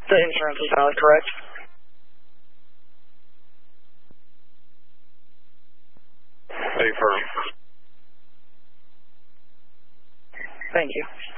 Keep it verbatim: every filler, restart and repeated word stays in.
The insurance is valid, correct? Confirm. Thank you.